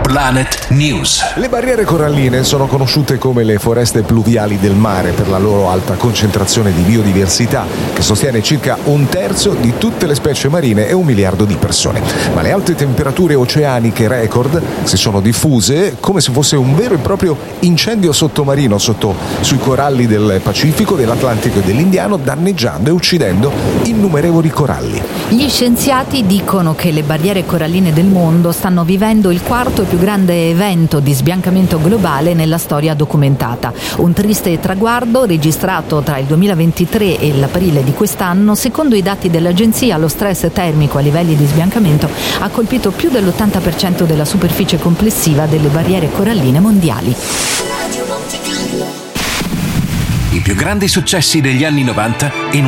Planet News. Le barriere coralline sono conosciute come le foreste pluviali del mare per la loro alta concentrazione di biodiversità, che sostiene circa un terzo di tutte le specie marine e 1 miliardo di persone. Ma le alte temperature oceaniche record si sono diffuse come se fosse un vero e proprio incendio sottomarino sui coralli del Pacifico, dell'Atlantico e dell'Indiano, danneggiando e uccidendo innumerevoli coralli. Gli scienziati dicono che le barriere coralline del mondo stanno vivendo il quarto e più grande evento di sbiancamento globale nella storia documentata. Un triste traguardo registrato tra il 2023 e l'aprile di quest'anno. Secondo i dati dell'agenzia, lo stress termico a livelli di sbiancamento ha colpito più dell'80% della superficie complessiva delle barriere coralline mondiali. I più grandi successi degli anni 90 in